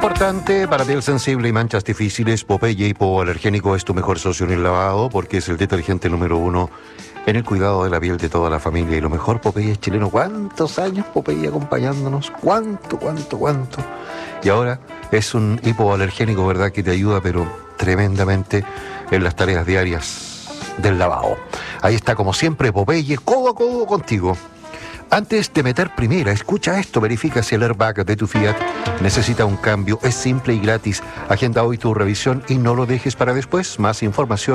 Importante para piel sensible y manchas difíciles, Popeye hipoalergénico es tu mejor socio en el lavado porque es el detergente número 1 en el cuidado de la piel de toda la familia. Y lo mejor, Popeye es chileno. ¿Cuántos años Popeye acompañándonos? ¿Cuánto? Y ahora es un hipoalergénico, ¿verdad? Que te ayuda, pero tremendamente en las tareas diarias del lavado. Ahí está, como siempre, Popeye, codo a codo contigo. Antes de meter primera, escucha esto, verifica si el airbag de tu Fiat necesita un cambio. Es simple y gratis. Agenda hoy tu revisión y no lo dejes para después. Más información